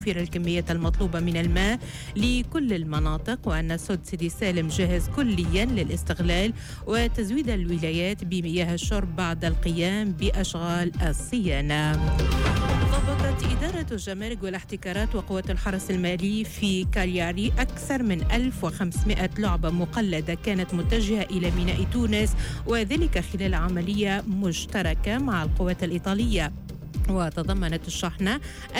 الكمية المطلوبة من الماء لكل المناطق، وأن سد سيدي سالم جاهز كليا للاستغلال وتزويد الولايات بمياه الشرب بعد القيام بأشغال الصيانة. ضبطت إدارة الجمارك والاحتكارات وقوات الحرس المالي في كالياري أكثر من 1500 لعبة مقلدة كانت متجهة إلى ميناء تونس، وذلك خلال عملية مشتركة مع القوات الإيطالية، وتضمنت الشحنة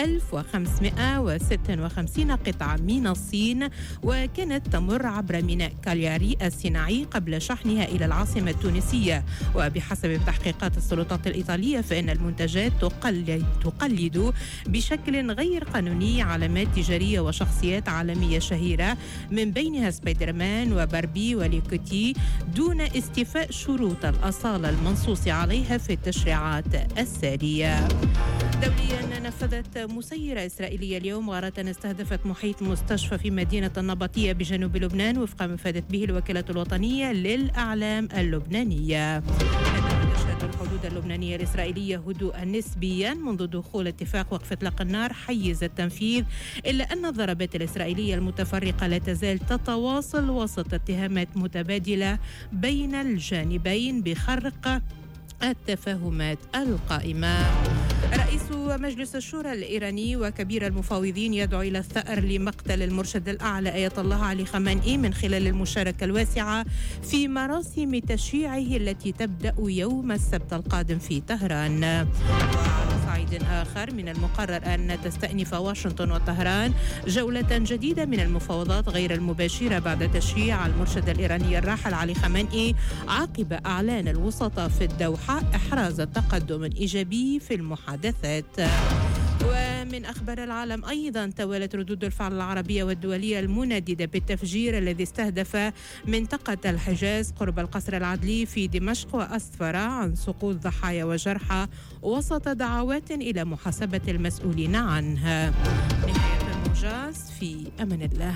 1556 قطعة من الصين، وكانت تمر عبر ميناء كالياري الصناعي قبل شحنها إلى العاصمة التونسية. وبحسب تحقيقات السلطات الإيطالية فإن المنتجات تقلد بشكل غير قانوني علامات تجارية وشخصيات عالمية شهيرة، من بينها سبايدر مان وباربي وليكوتي، دون استيفاء شروط الأصالة المنصوص عليها في التشريعات السارية. دوليا، نفذت مسيرة إسرائيلية اليوم غارة استهدفت محيط مستشفى في مدينة النبطية بجنوب لبنان، وفق ما أفادت به الوكالة الوطنية للأعلام اللبنانية. تشهد الحدود اللبنانية الإسرائيلية هدوءا نسبيا منذ دخول اتفاق وقف إطلاق النار حيز التنفيذ، إلا أن الضربات الإسرائيلية المتفرقة لا تزال تتواصل وسط اتهامات متبادلة بين الجانبين بخرق التفاهمات القائمة. رئيس مجلس الشورى الإيراني وكبير المفاوضين يدعو إلى الثأر لمقتل المرشد الأعلى آية الله علي خامنئي من خلال المشاركة الواسعة في مراسم تشييعه التي تبدأ يوم السبت القادم في طهران. وعلى صعيد آخر، من المقرر أن تستأنف واشنطن وطهران جولة جديدة من المفاوضات غير المباشرة بعد تشييع المرشد الإيراني الراحل علي خامنئي، عقب أعلان الوسطاء في الدوحة إحراز تقدم إيجابي في المحادثات. ومن أخبار العالم أيضا، توالت ردود الفعل العربية والدولية المنددة بالتفجير الذي استهدف منطقة الحجاز قرب القصر العدلي في دمشق، وأسفر عن سقوط ضحايا وجرحى وسط دعوات إلى محاسبة المسؤولين عنها. نهاية الموجز، في أمان الله.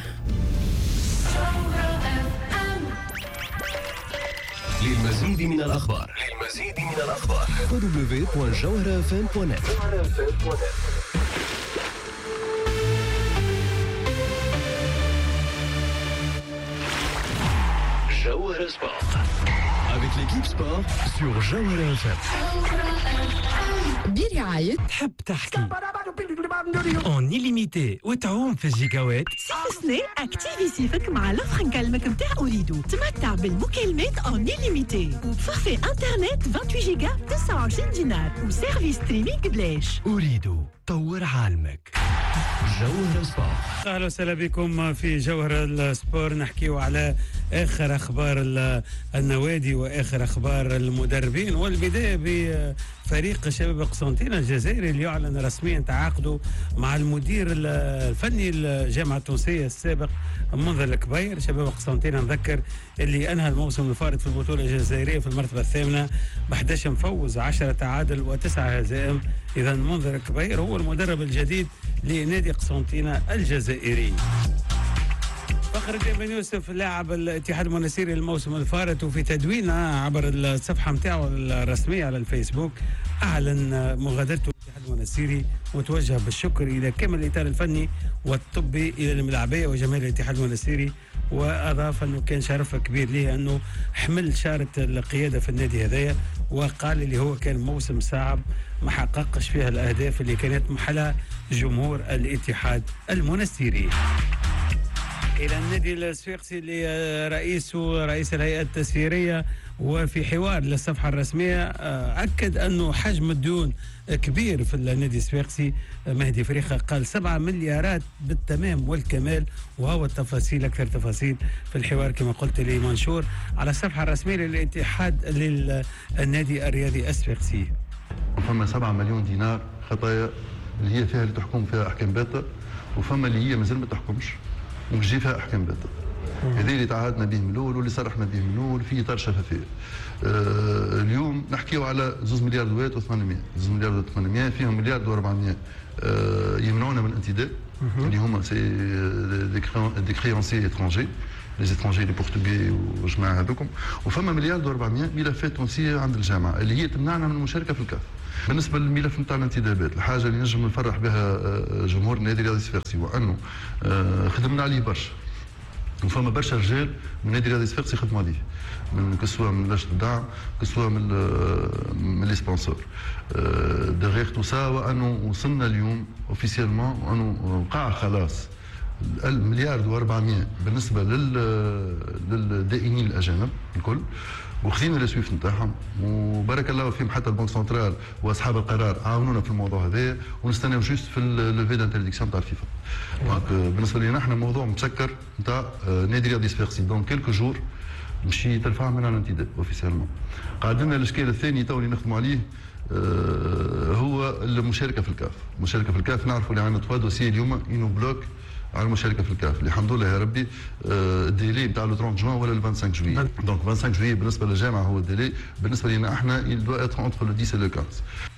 للمزيد من الأخبار www.jawharafm.net. Jawhara Sport avec l'équipe sport sur Jawhara FM. برعاية تحب تحكي اون illimité وتعوم في الجيجاوات. سنة اكتيفي سيفك مع لوفر نكلمك متاع أوريدو. تمتع بالمكالمات اون illimité وبفورفي انترنت 28 جيجا 29 دينار وسيرفيس ستريمينج بلاش. أوريدو، طور عالمك. جوهرة سبور. أهلا وسهلا بكم في جوهرة السبور. نحكيو على آخر أخبار النوادي وآخر أخبار المدربين، والبداية بفريق شباب قسنطينة الجزائري اللي يعلن رسميا تعاقده مع المدير الفني الجامعة التونسية السابق منذر الكبير. شباب قسنطينة نذكر اللي أنهى الموسم الفارط في البطولة الجزائرية في المرتبة الثامنة ب 11 فوز 10 تعادل و9 هزائم. إذا منذر الكبير هو المدرب الجديد لنادي قسنطينة الجزائري. فخر الدين بن يوسف لاعب الاتحاد المنستيري الموسم الفارط، وفي تدوينه عبر الصفحة متاعه الرسمية على الفيسبوك أعلن مغادرته الاتحاد المنستيري، وتوجه بالشكر إلى كامل الإطار الفني والطبي إلى الملاعبية وجماهير الاتحاد المنستيري، وأضاف أنه كان شرف كبير ليه أنه حمل شارة القيادة في النادي هذايا، وقال اللي هو كان موسم صعب ما حققش فيها الأهداف اللي كانت محلها جمهور الاتحاد المنستيري. إلى النادي الصفاقسي رئيس الهيئة التسييرية، وفي حوار للصفحة الرسمية أكد أنه حجم الديون كبير في النادي الصفاقسي. مهدي فريخة قال 7 مليارات بالتمام والكمال، وهو التفاصيل أكثر تفاصيل في الحوار كما قلت لي منشور على الصفحة الرسمية للاتحاد للنادي الرياضي الصفاقسي. فما 7 مليون دينار خطايا اللي هي فيها اللي تحكم فيها أحكام باطل، وفما اللي هي مازال ما تحكمش ومش جي فيها أحكام باطل. هذا اللي تعهدنا به من الأول واللي صرحنا به من الأول في إطار شفافية. اليوم نحكيو على 2 مليار دوات و800، 2 مليار دوات و800 فيهم مليار و400 يمنعونا من الانتداب اللي هما سي دي كريونسي اترونجي، لي اترونجي لي بورتوغي وجماعة هذوكم، وفما مليار و400 ملفات تونسية عند الجامعة اللي هي تمنعنا من المشاركة في الكاف. بالنسبه للملف نتاع الانتدابات، الحاجه اللي نجم نفرح بها جمهور النادي الرياضي الصفاقسي وانه خدمنا عليه برشا، وفما برشا رجال من النادي الرياضي الصفاقسي يخدموا عليه، من كسوا من لجنه الدعم، كسوا من لي سبونسور دغيغ تو سا، وانه وصلنا اليوم اوفيسيالمون وانه وقع خلاص المليار و400 بالنسبه للدائنين الاجانب الكل، وخذينا السويف نتاعهم وبارك الله فيهم، حتى البنك سنترال واصحاب القرار عاونونا في الموضوع هذا، ونستناو جوست في اللوفي دانترديكسيون تاع الفيفا. دونك بالنسبه لنا احنا موضوع مسكر نتاع نادي رياضي صفاقسي، دونك كيلكو جور مشي ترفع من الانتداب اوفيسيالمون. قاعد لنا الاشكال الثاني تو اللي نخدموا عليه هو المشاركه في الكاف. المشاركه في الكاف نعرفوا اللي عندنا 3 دوسيي اليوم انو بلوك على المشاركه في الكاف، اللي الحمد لله يا ربي الديلي نتاع لو 30 جوان ولا ال 25 جويي. دونك 25 جويي بالنسبه للجامعه هو الديلي، بالنسبه لنا احنا il doit être entre le 10 et le 15.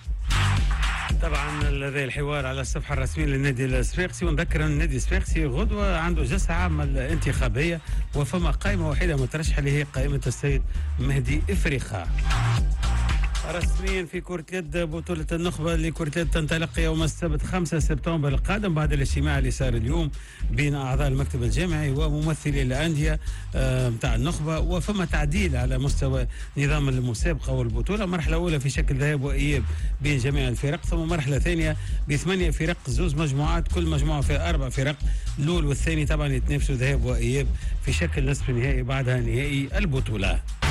طبعا هذا الحوار على الصفحه الرسميه للنادي الصفاقسي، ونذكر ان النادي الصفاقسي غدوه عنده جلسه عامه الانتخابيه، وفما قائمه وحيده مترشحه اللي هي قائمه السيد مهدي افريقا. رسميا في كرة اليد بطولة النخبة لكرة اليد تنطلق يوم السبت 5 سبتمبر القادم بعد الاجتماع اللي صار اليوم بين أعضاء المكتب الجامعي وممثلي الأندية متاع النخبة، وفما تعديل على مستوى نظام المسابقة والبطولة. مرحلة أولى في شكل ذهاب وإياب بين جميع الفرق، ثم مرحلة ثانية ب8 فرق، زوز مجموعات، كل مجموعة فيها 4 فرق، الأول والثاني طبعا يتنافسوا ذهاب وإياب في شكل نصف نهائي بعدها نهائي البطولة.